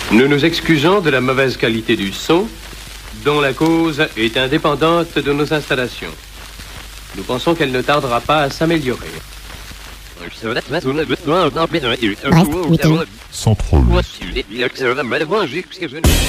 Nous nous excusons de la mauvaise qualité du son, dont la cause est indépendante de nos installations. Nous pensons qu'elle ne tardera pas à s'améliorer. Bref, week-end. Central.